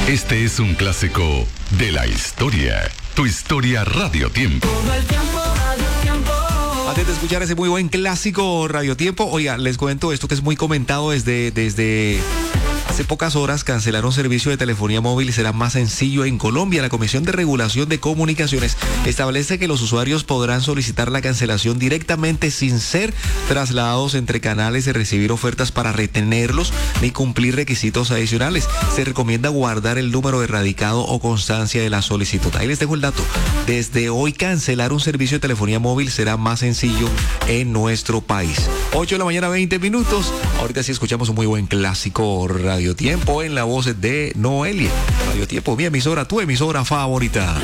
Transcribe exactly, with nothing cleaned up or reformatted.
Este es un clásico de la historia. Tu historia Radio Tiempo. Antes de escuchar ese muy buen clásico Radio Tiempo, oiga, les cuento esto que es muy comentado desde, desde hace pocas horas. Cancelar un servicio de telefonía móvil será más sencillo en Colombia. La Comisión de Regulación de Comunicaciones establece que los usuarios podrán solicitar la cancelación directamente sin ser trasladados entre canales y recibir ofertas para retenerlos ni cumplir requisitos adicionales. Se recomienda guardar el número erradicado o constancia de la solicitud. Ahí les dejo el dato. Desde hoy cancelar un servicio de telefonía móvil será más sencillo en nuestro país. ocho de la mañana, veinte minutos. Ahorita sí escuchamos un muy buen clásico Radio Tiempo en la voz de Noelia. Radio Tiempo, mi emisora, tu emisora favorita.